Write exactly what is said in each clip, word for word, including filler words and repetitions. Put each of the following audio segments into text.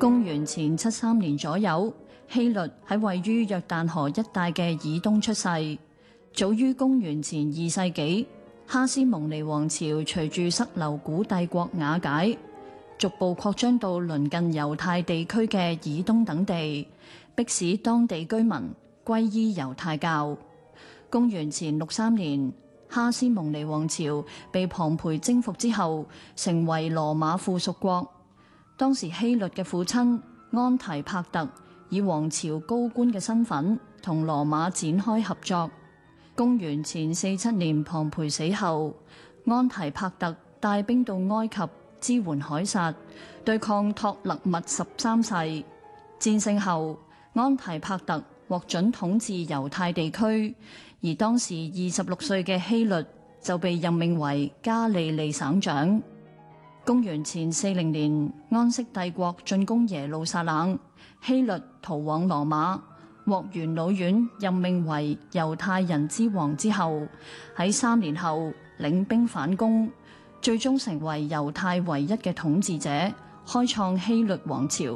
公元前七三年左右，希律喺位於約旦河一帶嘅以東出世。早於公元前二世紀，哈斯蒙尼王朝隨住塞琉古帝國瓦解，逐步擴張到鄰近猶太地區嘅以東等地，迫使當地居民歸依猶太教。公元前六三年，哈斯蒙尼王朝被龐培征服之後，成為羅馬附屬國。當時希律嘅父親安提帕特以王朝高官嘅身份同羅馬展開合作。公元前四七年龐培死後，安提帕特帶兵到埃及支援凱撒，對抗托勒密十三世。戰勝後，安提帕特獲准統治猶太地區，而當時二十六歲嘅希律就被任命為加利利省長。公元前四零年，安息帝國進攻耶路撒冷，希律逃往羅馬，獲元老院任命為猶太人之王之後，喺三年後領兵反攻，最終成為猶太唯一嘅統治者，開創希律王朝。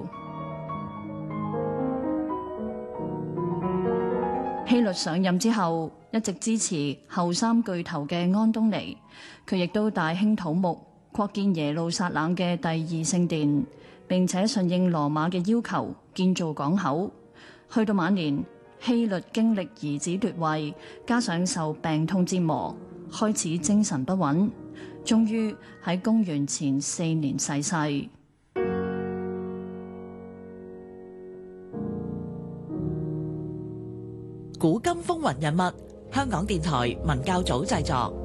希律上任之後，一直支持後三巨頭嘅安東尼，佢亦都大興土木，擴建耶路撒冷嘅第二聖殿，並且順應羅馬嘅要求建造港口。去到晚年，希律經歷兒子奪位，加上受病痛折磨，開始精神不穩，終於喺公元前四年逝世。 古今風雲人物，香港電台文教組製作。